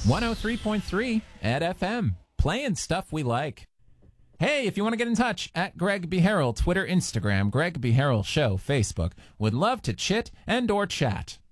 103.3 at FM, playing stuff we like. Hey, if you want to get in touch, at Greg B. Harrell, Twitter, Instagram, Greg B. Harrell Show, Facebook. Would love to chit and or chat.